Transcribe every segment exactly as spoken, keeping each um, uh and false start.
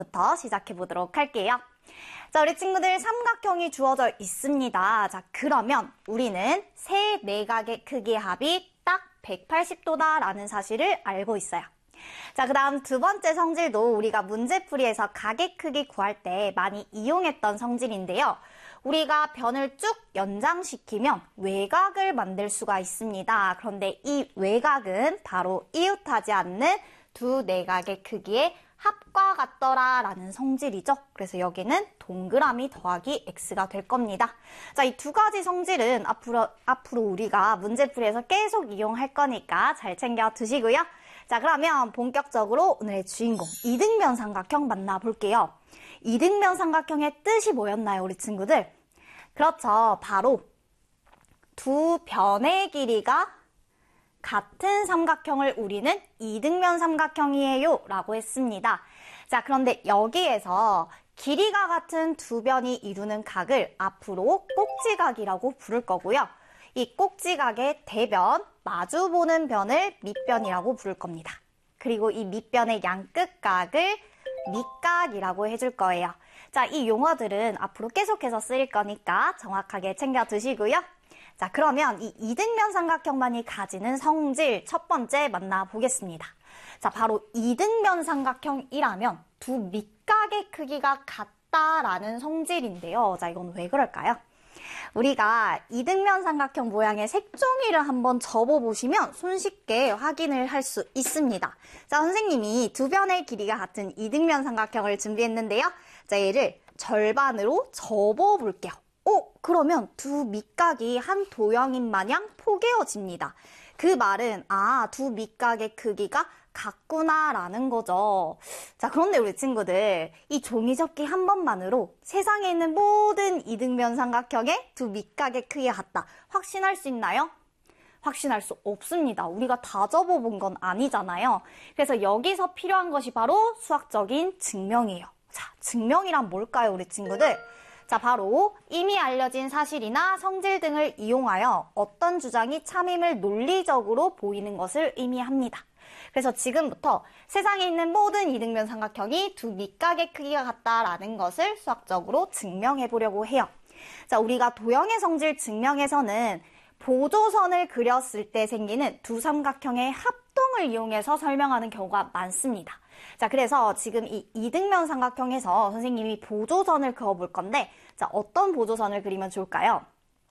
부터 시작해 보도록 할게요. 자, 우리 친구들 삼각형이 주어져 있습니다. 자, 그러면 우리는 세 내각의 크기의 합이 딱 백팔십 도다라는 사실을 알고 있어요. 자, 그 다음 두 번째 성질도 우리가 문제풀이에서 각의 크기 구할 때 많이 이용했던 성질인데요. 우리가 변을 쭉 연장시키면 외곽을 만들 수가 있습니다. 그런데 이 외곽은 바로 이웃하지 않는 두 내각의 크기의 합과 같더라 라는 성질이죠. 그래서 여기는 동그라미 더하기 x가 될 겁니다. 자, 이 두 가지 성질은 앞으로, 앞으로 우리가 문제풀이에서 계속 이용할 거니까 잘 챙겨 두시고요. 자, 그러면 본격적으로 오늘의 주인공 이등변 삼각형 만나볼게요. 이등변 삼각형의 뜻이 뭐였나요, 우리 친구들? 그렇죠. 바로 두 변의 길이가 같은 삼각형을 우리는 이등변 삼각형이에요 라고 했습니다. 자, 그런데 여기에서 길이가 같은 두 변이 이루는 각을 앞으로 꼭지각이라고 부를 거고요. 이 꼭지각의 대변, 마주보는 변을 밑변이라고 부를 겁니다. 그리고 이 밑변의 양끝각을 밑각이라고 해줄 거예요. 자, 이 용어들은 앞으로 계속해서 쓰일 거니까 정확하게 챙겨 두시고요. 자, 그러면 이 이등변 삼각형만이 가지는 성질 첫 번째 만나보겠습니다. 자, 바로 이등변 삼각형이라면 두 밑각의 크기가 같다라는 성질인데요. 자, 이건 왜 그럴까요? 우리가 이등변 삼각형 모양의 색종이를 한번 접어보시면 손쉽게 확인을 할 수 있습니다. 자, 선생님이 두 변의 길이가 같은 이등변 삼각형을 준비했는데요. 자, 얘를 절반으로 접어볼게요. 오, 그러면 두 밑각이 한 도형인 마냥 포개어집니다. 그 말은 아, 두 밑각의 크기가 같구나라는 거죠. 자, 그런데 우리 친구들 이 종이접기 한 번만으로 세상에 있는 모든 이등변 삼각형의 두 밑각의 크기가 같다 확신할 수 있나요? 확신할 수 없습니다. 우리가 다 접어본 건 아니잖아요. 그래서 여기서 필요한 것이 바로 수학적인 증명이에요. 자, 증명이란 뭘까요, 우리 친구들? 자, 바로 이미 알려진 사실이나 성질 등을 이용하여 어떤 주장이 참임을 논리적으로 보이는 것을 의미합니다. 그래서 지금부터 세상에 있는 모든 이등변 삼각형이 두 밑각의 크기가 같다라는 것을 수학적으로 증명해 보려고 해요. 자, 우리가 도형의 성질 증명에서는 보조선을 그렸을 때 생기는 두 삼각형의 합동을 이용해서 설명하는 경우가 많습니다. 자, 그래서 지금 이 이등변 삼각형에서 선생님이 보조선을 그어볼 건데, 자, 어떤 보조선을 그리면 좋을까요?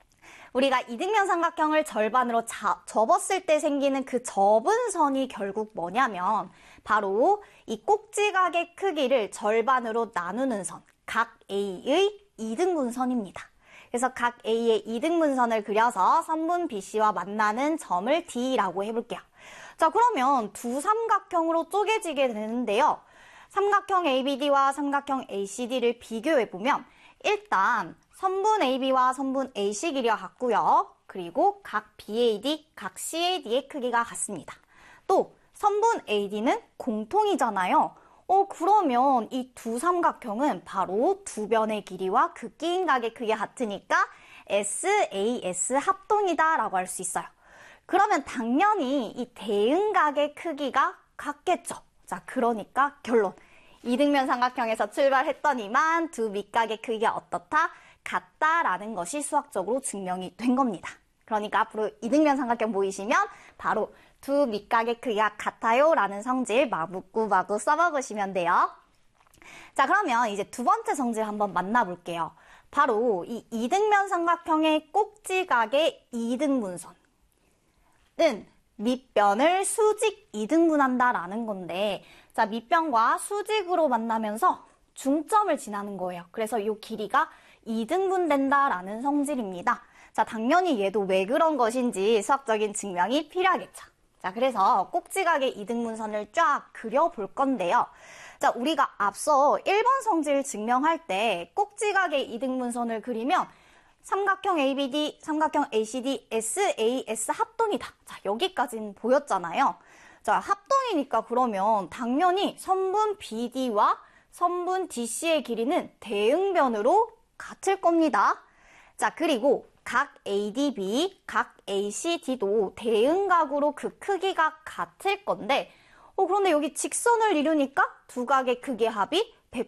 우리가 이등변 삼각형을 절반으로 자, 접었을 때 생기는 그 접은 선이 결국 뭐냐면 바로 이 꼭지각의 크기를 절반으로 나누는 선, 각 A의 이등분선입니다. 그래서 각 A의 이등분선을 그려서 선분 비씨와 만나는 점을 D라고 해볼게요. 자, 그러면 두 삼각형으로 쪼개지게 되는데요. 삼각형 에이비디와 삼각형 에이씨디를 비교해보면 일단 선분 에이비와 선분 에이씨 길이가 같고요. 그리고 각 비에이디, 각 씨에이디의 크기가 같습니다. 또 선분 에이디는 공통이잖아요. 어, 그러면 이 두 삼각형은 바로 두 변의 길이와 극기인 각의 크기가 같으니까 에스에이에스 합동이다 라고 할 수 있어요. 그러면 당연히 이 대응각의 크기가 같겠죠. 자, 그러니까 결론. 이등변 삼각형에서 출발했더니만 두 밑각의 크기가 어떻다? 같다라는 것이 수학적으로 증명이 된 겁니다. 그러니까 앞으로 이등변 삼각형 보이시면 바로 두 밑각의 크기가 같아요 라는 성질 마구마구 써먹으시면 돼요. 자, 그러면 이제 두 번째 성질 한번 만나볼게요. 바로 이 이등변 삼각형의 꼭지각의 이등분선은 밑변을 수직 이등분한다라는 건데, 자, 밑변과 수직으로 만나면서 중점을 지나는 거예요. 그래서 이 길이가 이등분된다라는 성질입니다. 자, 당연히 얘도 왜 그런 것인지 수학적인 증명이 필요하겠죠. 자, 그래서 꼭지각의 이등분선을 쫙 그려볼 건데요. 자, 우리가 앞서 일 번 성질 증명할 때 꼭지각의 이등분선을 그리면 삼각형 에이비디, 삼각형 에이씨디, 에스에이에스 합동이다. 자, 여기까지는 보였잖아요. 자, 합동이니까 그러면 당연히 선분 비디와 선분 디씨의 길이는 대응변으로 같을 겁니다. 자, 그리고 각 에이디비, 각 에이씨디도 대응각으로 그 크기가 같을 건데, 어, 그런데 여기 직선을 이루니까 두 각의 크기의 합이